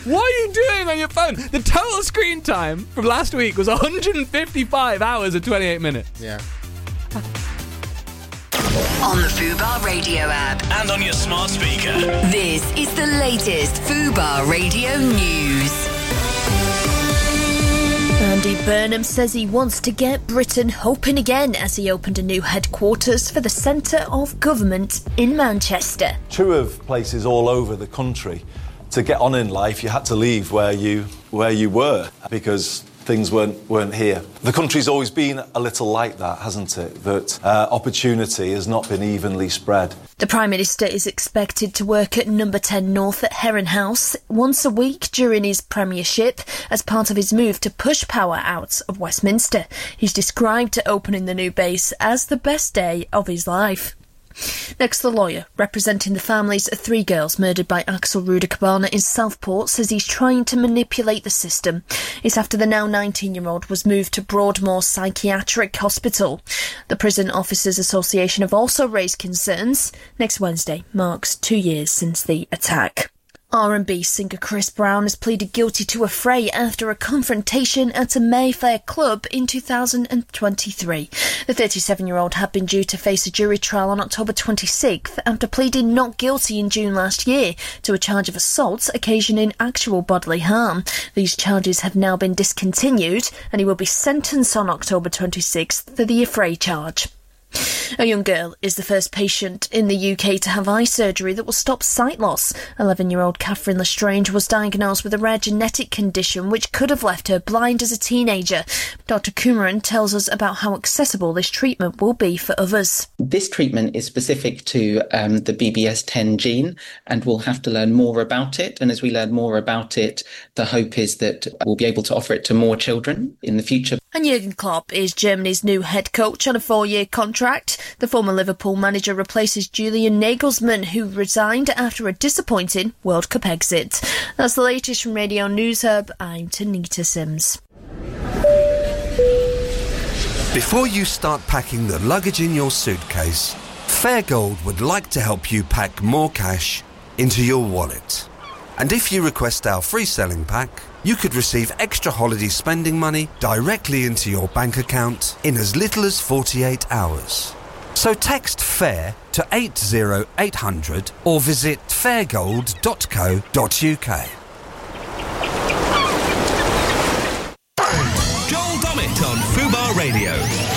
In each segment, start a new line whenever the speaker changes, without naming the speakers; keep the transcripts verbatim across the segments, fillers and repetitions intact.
What are you doing on your phone? The total screen time from last week was one hundred fifty-five hours and twenty-eight minutes.
Yeah.
On the Fubar Radio app.
And on your smart speaker.
This is the latest Fubar Radio news.
Andy Burnham says he wants to get Britain hoping again as he opened a new headquarters for the Centre of Government in Manchester.
True of places all over the country, to get on in life you had to leave where you where you were because things weren't weren't here. The country's always been a little like that, hasn't it? That uh, opportunity has not been evenly spread.
The Prime Minister is expected to work at number ten North at Heron House once a week during his premiership as part of his move to push power out of Westminster. He's described opening the new base as the best day of his life. Next, the lawyer representing the families of three girls murdered by Axel Ruda Cabana in Southport says he's trying to manipulate the system. It's after the now nineteen-year-old was moved to Broadmoor Psychiatric Hospital. The Prison Officers Association have also raised concerns. Next Wednesday marks two years since the attack. R and B singer Chris Brown has pleaded guilty to a fray after a confrontation at a Mayfair club in two thousand twenty-three. The thirty-seven-year-old had been due to face a jury trial on October twenty-sixth after pleading not guilty in June last year to a charge of assault occasioning actual bodily harm. These charges have now been discontinued and he will be sentenced on October twenty-sixth for the affray charge. A young girl is the first patient in the U K to have eye surgery that will stop sight loss. eleven-year-old Catherine Lestrange was diagnosed with a rare genetic condition which could have left her blind as a teenager. Doctor Kumaran tells us about how accessible this treatment will be for others.
This treatment is specific to um, the B B S ten gene, and we'll have to learn more about it. And as we learn more about it, the hope is that we'll be able to offer it to more children in the future.
And Jurgen Klopp is Germany's new head coach on a four-year contract. The former Liverpool manager replaces Julian Nagelsmann, who resigned after a disappointing World Cup exit. That's the latest from Radio News Hub. I'm Tanita Sims.
Before you start packing the luggage in your suitcase, Fairgold would like to help you pack more cash into your wallet. And if you request our free selling pack, you could receive extra holiday spending money directly into your bank account in as little as forty-eight hours. So text FAIR to eight zero eight hundred or visit fairgold dot co dot uk.
Joel Dommett on Fubar Radio.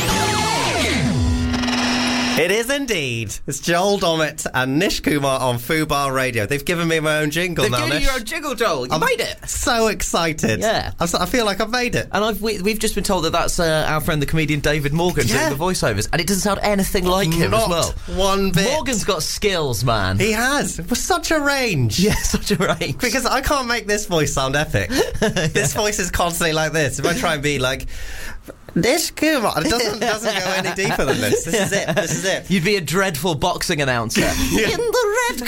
It is indeed. It's Joel Dommett and Nish Kumar on Fubar Radio. They've given me my own jingle
They've
now,
given
Nish.
you your own jingle, Joel. You
I'm
made it.
So excited.
Yeah.
I'm so, I feel like I've made it.
And I've, we, we've just been told that that's uh, our friend, the comedian David Morgan,
Yeah.
doing the voiceovers. And it doesn't sound anything like him
Not
as well.
one bit.
Morgan's got skills, man.
He has. For such a range.
Yeah, such a range.
Because I can't make this voice sound epic. This voice is constantly like this. If I try and be like... Nish Kumar, it doesn't, doesn't go any deeper than this. This is it. This is it.
You'd be a dreadful boxing announcer.
In the red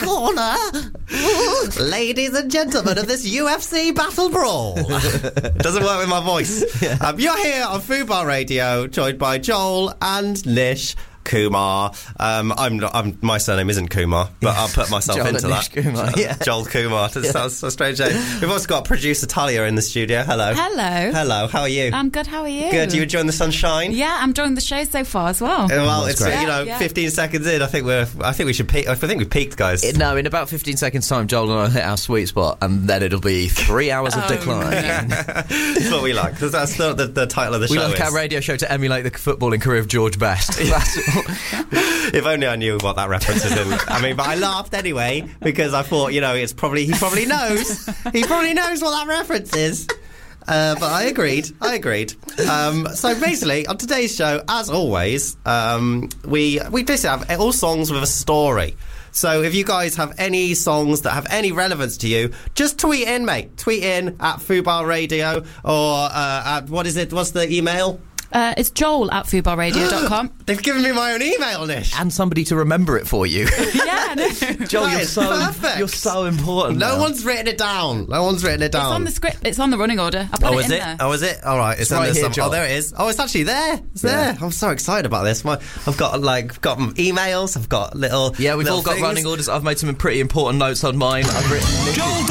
corner, ladies and gentlemen of this U F C battle brawl. Doesn't work with my voice. Yeah. Um, you're here on Fubar Radio, joined by Joel and Nish Kumar. Um, I'm not. I'm, my surname isn't Kumar, but I'll put myself
Joel
into
and
that.
Nish Kumar, yeah.
Joel Kumar. That
Yeah.
sounds so strange. We've also got producer Talia in the studio. Hello.
Hello.
Hello. How are you?
I'm good. How are you?
Good. You enjoying the sunshine?
Yeah, I'm enjoying the show so far as well.
Uh, Well,
Oh,
it's
that's
you
great.
know,
Yeah, yeah.
fifteen seconds in. I think we're. I think we should peak. I think we peaked, guys.
It- no, in about fifteen seconds' time, Joel and I will hit our sweet spot, and then it'll be three hours of
Oh,
decline.
That's what we like. 'Cause that's not the, the title of the
We
show.
like
is.
our radio show to emulate the footballing career of George Best. That's
If only I knew what that reference is. In. I mean, but I laughed anyway because I thought, you know, it's probably he probably knows. He probably knows what that reference is. Uh, but I agreed. I agreed. Um, so basically, on today's show, as always, um, we we basically have all songs with a story. So if you guys have any songs that have any relevance to you, just tweet in, mate. Tweet in at Fubar Radio or uh, at what is it? What's the email?
Uh, it's Joel at fubar radio dot com.
They've given me my own email, Nish.
and somebody to remember it for you.
Yeah, no.
Joel,
That
you're
is
so
perfect.
you're so important.
No
now.
one's written it down. No one's written it
It's
down.
on the script. It's on the running order. I put
Oh,
it
is
in
it?
there.
Oh, is it? All right. It's,
It's
in
right
there
here,
some-
Joel.
Oh, there it is. Oh, it's actually there. It's
Yeah.
there. I'm so excited about this. My, I've got like got emails. I've got little.
Yeah, we've
little
all got
things.
running orders. I've made some pretty important notes on mine. I've written.
Joel